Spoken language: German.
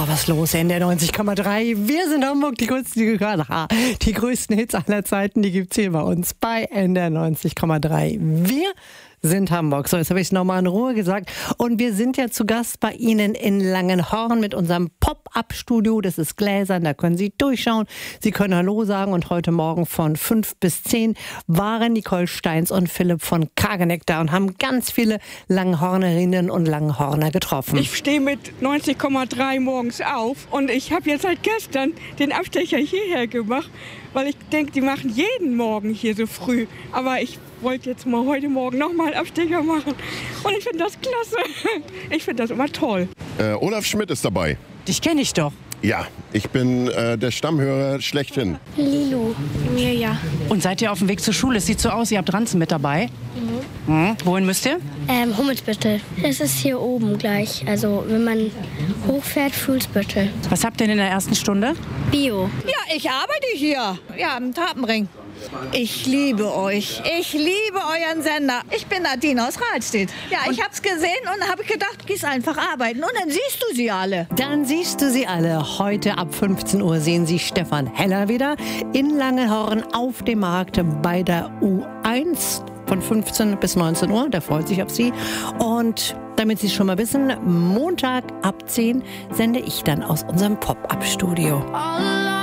was los in der 90,3. Wir sind Hamburg, die größten Hits aller Zeiten, die gibt's hier bei uns bei NDR 90,3. Wir sind Hamburg. So, jetzt habe ich es nochmal in Ruhe gesagt. Und wir sind ja zu Gast bei Ihnen in Langenhorn mit unserem Pop-Up-Studio. Das ist Gläsern, da können Sie durchschauen. Sie können Hallo sagen. Und heute Morgen von 5 bis 10 waren Nicole Steins und Philipp von Kageneck da und haben ganz viele Langenhornerinnen und Langenhorner getroffen. Ich stehe mit 90,3 morgens auf und ich habe jetzt seit gestern den Abstecher hierher gemacht, weil ich denke, die machen jeden Morgen hier so früh. Aber ich wollte jetzt mal heute Morgen nochmal Abstecher machen und ich finde das klasse. Ich finde das immer toll. Olaf Schmidt ist dabei. Dich kenne ich doch. Ja, ich bin der Stammhörer schlechthin. Lilo. Mirja. Und seid ihr auf dem Weg zur Schule? Es sieht so aus, ihr habt Ranzen mit dabei. Wohin müsst ihr? Hummelsbüttel. Es ist hier oben gleich. Also wenn man hochfährt, Fuhlsbüttel. Was habt ihr denn in der ersten Stunde? Bio. Ja, ich arbeite hier. Ja, am Tapenring. Ich liebe euch. Ich liebe euren Sender. Ich bin Nadine aus Rahlstedt. Ja, ich hab's gesehen und habe gedacht, gehst einfach arbeiten. Und dann siehst du sie alle. Dann siehst du sie alle. Heute ab 15 Uhr sehen Sie Stefan Heller wieder in Langenhorn auf dem Markt bei der U1 von 15 bis 19 Uhr. Der freut sich auf Sie. Und damit Sie es schon mal wissen, Montag ab 10 sende ich dann aus unserem Pop-Up-Studio.